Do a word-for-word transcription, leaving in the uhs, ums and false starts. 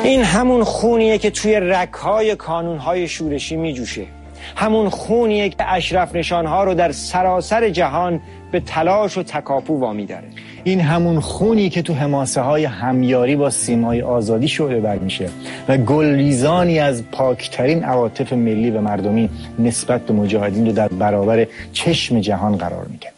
این همون خونیه که توی رگ‌های کانون‌های شورشی میجوشه، همون خونیه که اشرف نشانها رو در سراسر جهان به تلاش و تکاپو وامی داره. این همون خونی که تو حماسه های همیاری با سیمای آزادی شعله ور میشه و گلریزانی از پاکترین عواطف ملی و مردمی نسبت به مجاهدین رو در برابر چشم جهان قرار میده.